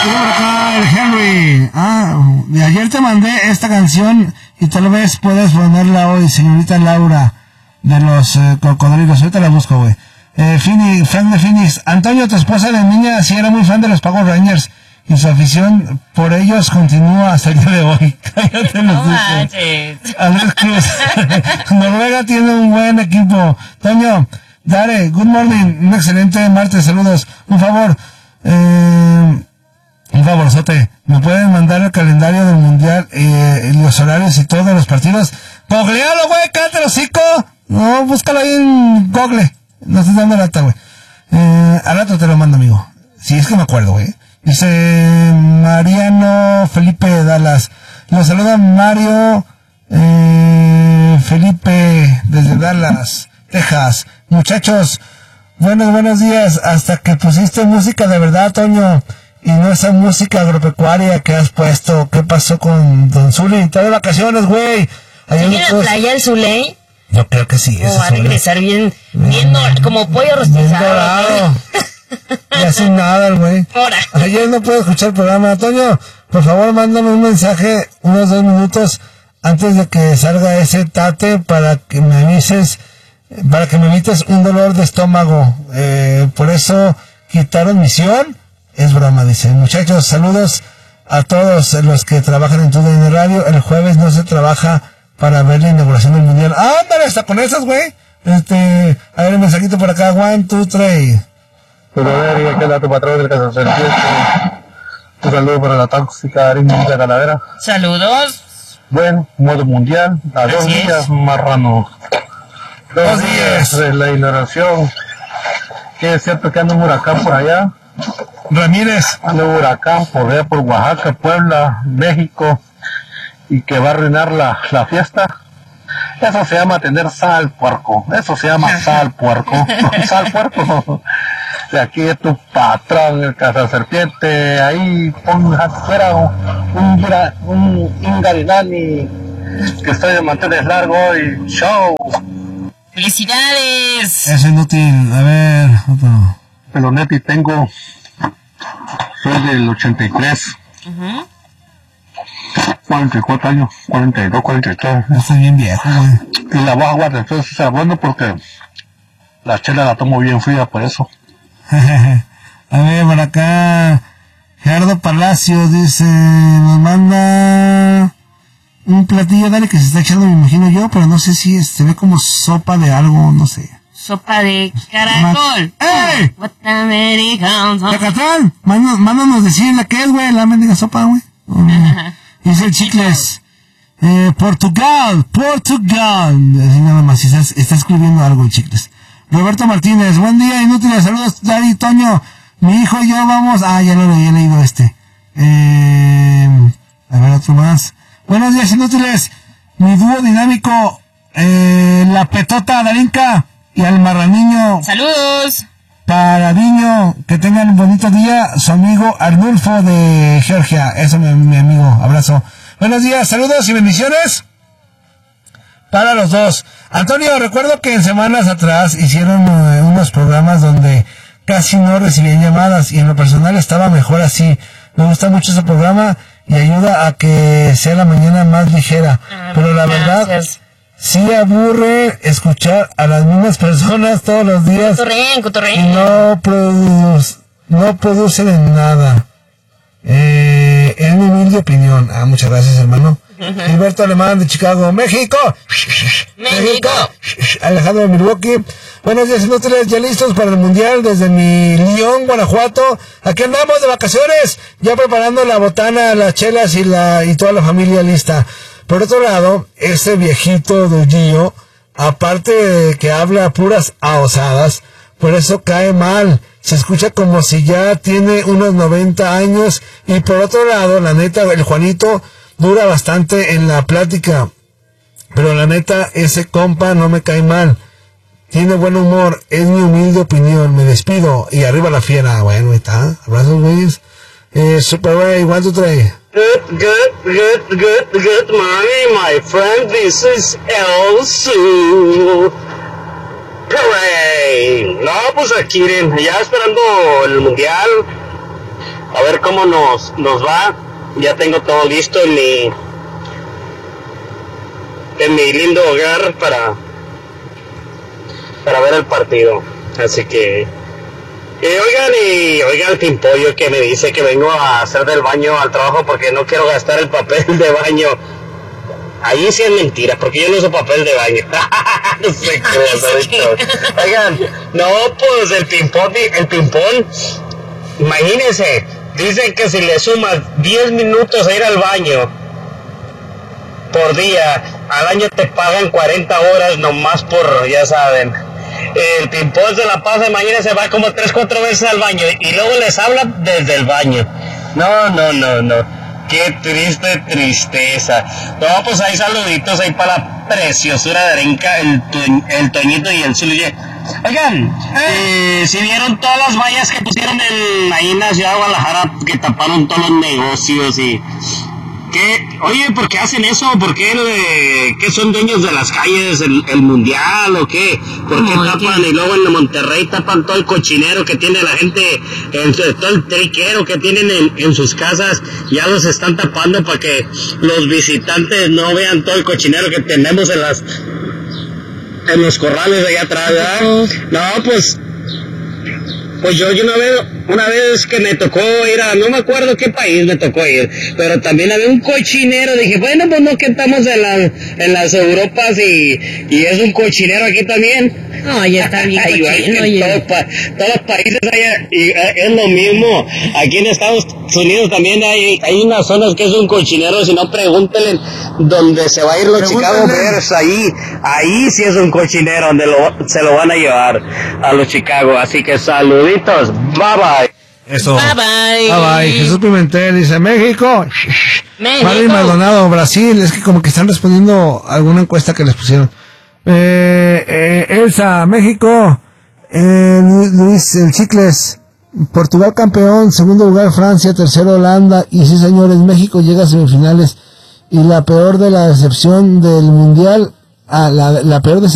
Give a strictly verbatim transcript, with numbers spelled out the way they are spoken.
Digo por acá el Henry. Ah, de ayer te mandé esta canción y tal vez puedes ponerla hoy, señorita Laura, de los eh, cocodrilos. Ahorita la busco, güey. Eh, Fini, Frank de Finis. Antonio, tu esposa de niña, sí era muy fan de los Power Rangers y su afición por ellos continúa hasta el día de hoy. Cállate los ojos. Andrés Cruz. Noruega tiene un buen equipo. Toño, Dare, good morning. Un excelente martes, saludos. Un favor, eh, un favorzote. ¿Me pueden mandar el calendario del mundial, eh, los horarios y todos los partidos? ¡Googlealo, güey! ¡Cállate el hocico! No, búscalo ahí en Google. No estoy dando lata, güey. Eh, al rato te lo mando, amigo. Sí, es que me acuerdo, güey. Dice Mariano Felipe Dallas. Los saluda Mario eh, Felipe desde Dallas, Texas. Muchachos, buenos, buenos días. Hasta que pusiste música de verdad, Toño, y no esa música agropecuaria que has puesto. ¿Ququé pasó con Don Zuley? Está de vacaciones, güey. ¿Sigue en la playa el Zuley? Yo creo que sí. O va a regresar bien, bien, bien como pollo rostizado. Ya sin nada, el güey. Ayer no puedo escuchar el programa. Toño, por favor, mándame un mensaje unos dos minutos antes de que salga ese tate para que me avises, para que me evites un dolor de estómago. Eh, por eso quitaron misión. Es broma, dice. Muchachos, saludos a todos los que trabajan en tu D N Radio. El jueves no se trabaja para ver la inauguración del mundial. ¡Ah, ándale! Hasta con esas, güey. Este, a ver el mensajito por acá. One, two, three. Pero a ver, y aquel dato patrón del caso serpiente. Un saludo para la tóxica harina de calavera. Saludos. Bueno, modo mundial. A dos Así días, es. marrano. Dos, Dos días días. de la inauguración. Que es cierto que anda un huracán por allá. Ramírez. Anda un huracán por allá, por Oaxaca, Puebla, México. Y que va a arruinar la, la fiesta. Eso se llama tener sal, puerco. Eso se llama sal, puerco. Sal, puerco. De aquí es tu patrón, el cazaserpiente. Ahí pon fuera un, un Ingarinani que estoy de mantener largo y show. ¡Felicidades! Es inútil. A ver, otro. Pelonetti, tengo. Soy del ochenta y tres. Uh-huh. cuarenta y cuatro años, cuarenta y dos, cuarenta y tres. Estoy bien viejo, güey. Y la voy a guardar, entonces es bueno porque la chela la tomo bien fría, por eso. A ver, por acá Gerardo Palacios dice, nos manda un platillo, dale, que se está echando, me imagino yo, pero no sé si es, se ve como sopa de algo, no sé. Sopa de caracol. ¡Ey! What the Americans. Cacatrán, mándanos, mándanos decirle qué es, güey, la mendiga sopa, güey. Um, dice el Chicles, eh, Portugal, Portugal. Así nada más, está, está escribiendo algo el Chicles. Roberto Martínez, buen día, inútiles, saludos, Dari, Toño, mi hijo y yo vamos, ah, ya lo leí, he leído este, eh, a ver, otro más, buenos días, inútiles, mi dúo dinámico, eh, la petota Darinka y al marraniño, Saludos. Paradiño, que tengan un bonito día, su amigo Arnulfo de Georgia, eso mi, mi amigo, abrazo, buenos días, saludos y bendiciones para los dos. Antonio, recuerdo que en semanas atrás hicieron uh, unos programas donde casi no recibían llamadas y en lo personal estaba mejor así. Me gusta mucho ese programa y ayuda a que sea la mañana más ligera. Ah, pero la verdad, gracias. sí aburre escuchar a las mismas personas todos los días Cotorreen, cotorreen. y no, produ- no producen en nada. Eh, es mi humilde opinión. Ah, muchas gracias, hermano. Gilberto Alemán de Chicago, México. México. Alejandro de Milwaukee. Buenos días, inútiles, ya listos para el mundial desde mi León, Guanajuato. Aquí andamos de vacaciones, ya preparando la botana, las chelas y la y toda la familia lista. Por otro lado, ese viejito de Gio, aparte de que habla puras aosadas, por eso cae mal. Se escucha como si ya tiene unos noventa años. Y por otro lado, la neta, el Juanito dura bastante en la plática. Pero la neta, ese compa no me cae mal. Tiene buen humor. Es mi humilde opinión. Me despido. Y arriba la fiera. Bueno, ahí está. Abrazos, güeyes. Eh, Super Ray, one, two, three. Good, good, good, good, good morning, my friend. This is El Su. Hooray. No, pues aquí, miren, ya esperando el mundial. a ver cómo nos, nos va. Ya tengo todo listo en mi, en mi lindo hogar para, para ver el partido. Así que, eh, oigan, y oigan el pimpollo que me dice que vengo a hacer del baño al trabajo porque no quiero gastar el papel de baño. Ahí sí es mentira, porque yo no uso papel de baño. No sé qué. Oigan, no, pues el ping-pong, el ping-pong, imagínense, dicen que si le sumas diez minutos a ir al baño por día, al año te pagan cuarenta horas nomás por, ya saben. El ping-pong se la pasa, imagínense, va como tres, cuatro veces al baño y luego les habla desde el baño. No, no, no, no. Qué triste tristeza. No, pues hay saluditos ahí para la preciosura de Arenca, el, to- el Toñito y el Zulu. Oigan, eh, si vieron todas las vallas que pusieron en, ahí en la ciudad de Guadalajara, que taparon todos los negocios y... ¿Qué? Oye, ¿por qué hacen eso? ¿Por qué, eh, ¿qué son dueños de las calles, el, el mundial o qué? ¿Por qué tapan? Y luego en Monterrey tapan todo el cochinero que tiene la gente, en su, todo el triquero que tienen en, en sus casas, ya los están tapando para que los visitantes no vean todo el cochinero que tenemos en las, en los corrales de allá atrás, ¿verdad? No, pues... Pues yo, yo una vez, una vez que me tocó ir a, no me acuerdo qué país me tocó ir, pero también había un cochinero, dije, bueno, pues no que estamos en las, en las Europas y, y es un cochinero aquí también. No, ya está bien cochino, en todos, pa, todos los países hay, y, eh, es lo mismo. Aquí en Estados Unidos también hay, hay unas zonas que es un cochinero, si no pregúntenle donde se va a ir los Chicago Bears, ahí, ahí sí es un cochinero donde lo, se lo van a llevar a los Chicago, así que saluditos, bye bye. Eso. Bye bye. Bye bye. Jesús Pimentel dice México. México. Marvin Maldonado, Brasil. Es que como que están respondiendo a alguna encuesta que les pusieron. Eh, eh, Elsa, México. Eh, Luis el Chicles. Portugal campeón. Segundo lugar Francia. Tercero Holanda. Y sí, señores, México llega a semifinales. Y la peor de la decepción del mundial. Ah, la, la peor decepción.